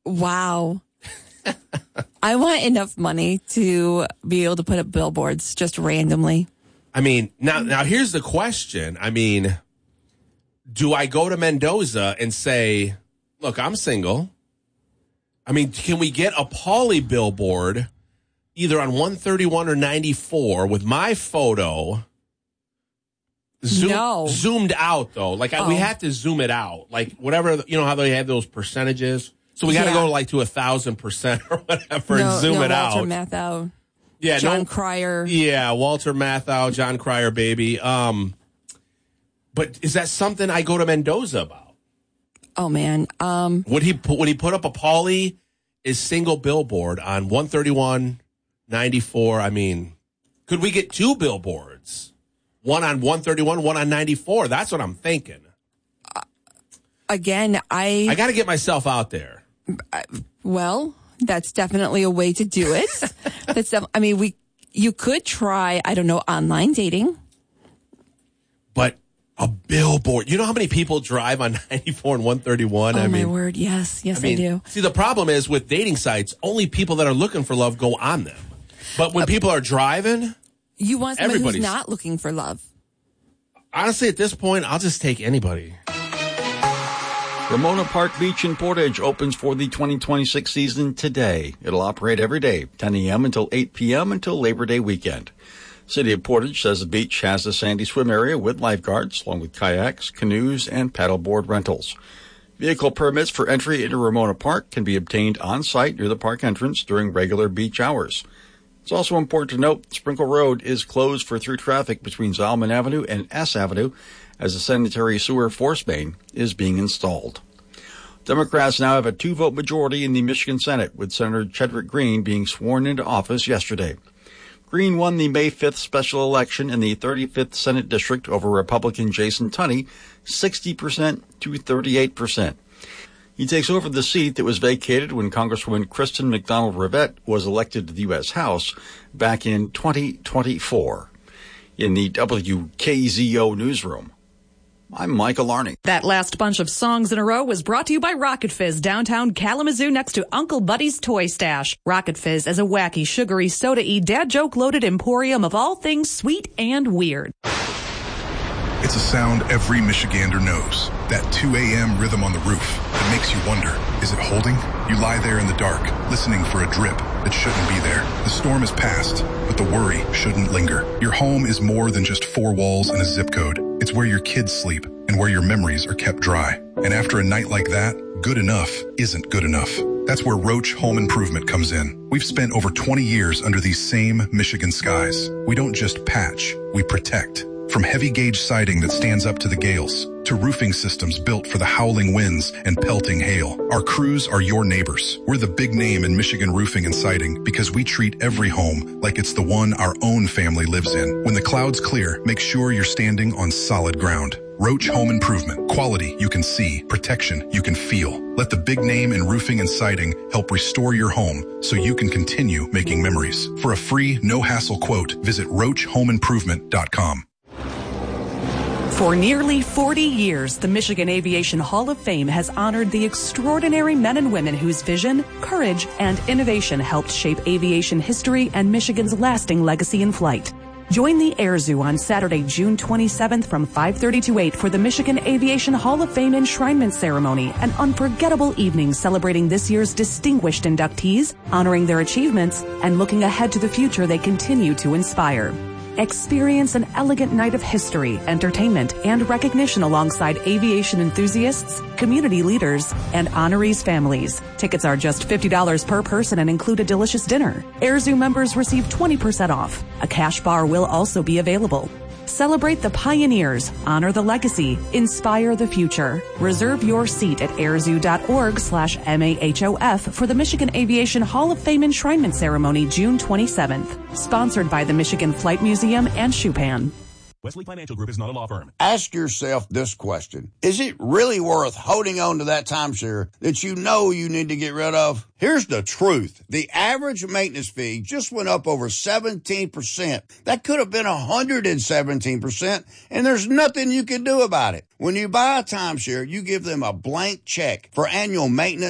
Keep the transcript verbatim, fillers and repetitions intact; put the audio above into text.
Wow. I want enough money to be able to put up billboards just randomly. I mean, now, now here's the question. I mean, do I go to Mendoza and say, look, I'm single. I mean, can we get a Pauly billboard either on one thirty-one or ninety-four with my photo zoom, no. zoomed out, though? Like, oh. I, we have to zoom it out. Like, whatever, you know how they have those percentages? So we got to yeah. go like to a thousand percent or whatever no, and zoom no it Walter out. Matthau. Yeah, John no, Cryer. Yeah, Walter Matthau, John Cryer, baby. Um, but is that something I go to Mendoza about? Oh man, um, would he put, would he put up a Pauly is single billboard on one thirty-one, ninety-four? I mean, could we get two billboards? One on one thirty-one, one on ninety-four. That's what I'm thinking. Uh, again, I I got to get myself out there. Uh, well, that's definitely a way to do it. That's def- I mean, we you could try, I don't know, online dating. But a billboard. You know how many people drive on ninety-four and one thirty-one? Oh, I my mean, word. Yes. Yes, I, mean, I do. See, the problem is with dating sites, only people that are looking for love go on them. But when uh, people are driving, you want somebody who's not looking for love. Honestly, at this point, I'll just take anybody. Ramona Park Beach in Portage opens for the twenty twenty-six season today. It'll operate every day, ten a.m. until eight p.m. until Labor Day weekend. City of Portage says the beach has a sandy swim area with lifeguards, along with kayaks, canoes, and paddleboard rentals. Vehicle permits for entry into Ramona Park can be obtained on site near the park entrance during regular beach hours. It's also important to note Sprinkle Road is closed for through traffic between Zalman Avenue and S Avenue as a sanitary sewer force main is being installed. Democrats now have a two-vote majority in the Michigan Senate, with Senator Chedrick Green being sworn into office yesterday. Green won the May fifth special election in the thirty-fifth Senate District over Republican Jason Tunney, sixty percent to thirty-eight percent. He takes over the seat that was vacated when Congresswoman Kristen McDonald-Rivette was elected to the U S House back in twenty twenty-four. In the W K Z O newsroom, I'm Michael Arney. That last bunch of songs in a row was brought to you by Rocket Fizz, downtown Kalamazoo next to Uncle Buddy's Toy Stash. Rocket Fizz is a wacky, sugary, soda-y, dad joke-loaded emporium of all things sweet and weird. It's a sound every Michigander knows. That two a.m. rhythm on the roof that makes you wonder, is it holding? You lie there in the dark, listening for a drip that shouldn't be there. The storm is past, but the worry shouldn't linger. Your home is more than just four walls and a zip code. It's where your kids sleep and where your memories are kept dry. And after a night like that, good enough isn't good enough. That's where Roach Home Improvement comes in. We've spent over twenty years under these same Michigan skies. We don't just patch, we protect. From heavy gauge siding that stands up to the gales, to roofing systems built for the howling winds and pelting hail, our crews are your neighbors. We're the big name in Michigan roofing and siding because we treat every home like it's the one our own family lives in. When the clouds clear, make sure you're standing on solid ground. Roach Home Improvement. Quality you can see, protection you can feel. Let the big name in roofing and siding help restore your home so you can continue making memories. For a free, no-hassle quote, visit roach home improvement dot com. For nearly forty years, the Michigan Aviation Hall of Fame has honored the extraordinary men and women whose vision, courage, and innovation helped shape aviation history and Michigan's lasting legacy in flight. Join the Air Zoo on Saturday, June twenty-seventh from five thirty to eight for the Michigan Aviation Hall of Fame enshrinement ceremony, an unforgettable evening celebrating this year's distinguished inductees, honoring their achievements, and looking ahead to the future they continue to inspire. Experience an elegant night of history, entertainment, and recognition alongside aviation enthusiasts, community leaders, and honorees' families. Tickets are just fifty dollars per person and include a delicious dinner. Air Zoo members receive twenty percent off. A cash bar will also be available. Celebrate the pioneers, honor the legacy, inspire the future. Reserve your seat at airzoo.org slash MAHOF for the Michigan Aviation Hall of Fame enshrinement ceremony June twenty-seventh. Sponsored by the Michigan Flight Museum and Schupan. Wesley Financial Group is not a law firm. Ask yourself this question. Is it really worth holding on to that timeshare that you know you need to get rid of? Here's the truth. The average maintenance fee just went up over seventeen percent. That could have been one hundred seventeen percent, and there's nothing you can do about it. When you buy a timeshare, you give them a blank check for annual maintenance